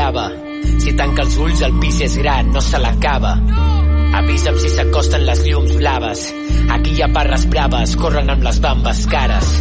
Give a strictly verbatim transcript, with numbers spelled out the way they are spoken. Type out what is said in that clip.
s'acaba. Si tanca els ulls el pis és gran, no se l'acaba. Avisa'm si s'acosten les llums blaves. Aquí hi ha parres braves, corren amb les bambes cares.